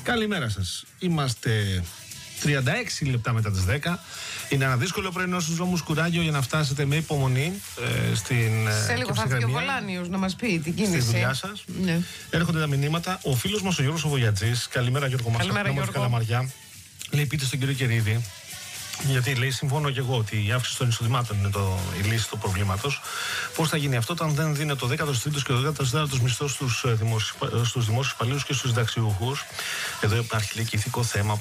Καλημέρα σας. Είμαστε 36 λεπτά μετά τις 10. Είναι ένα δύσκολο πρωινό στους δρόμους, κουράγιο για να φτάσετε με υπομονή σε λίγο θα έρθει ο Βολάνιος να μας πει την κίνηση. Στη δουλειά σας. Ναι. Έρχονται τα μηνύματα. Ο φίλος μας ο Γιώργος ο Βογιατζής, καλημέρα Γιώργο μας, καλημέρα Γιώργο. Καλαμαριά, λέει πείτε στον κύριο Κερίδη, γιατί λέει συμφωνώ και εγώ ότι η αύξηση των εισοδημάτων είναι η λύση του προβλήματος. Πώς θα γίνει αυτό όταν δεν δίνεται ο 13ος και ο 14ος μισθός στους δημόσιους υπαλλήλους και στους συνταξιούχους? Εδώ υπάρχει λέει και ηθικό θέμα.